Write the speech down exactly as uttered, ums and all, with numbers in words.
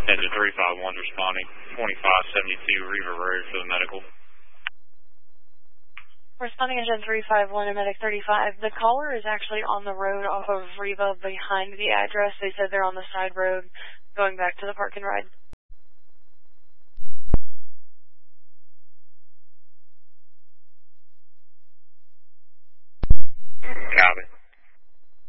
Engine three five one responding, twenty-five seventy-two Riva Road for the medical. Responding Engine three five one to Medic thirty-five. The caller is actually on the road off of Riva behind the address. They said they're on the side road going back to the park and ride.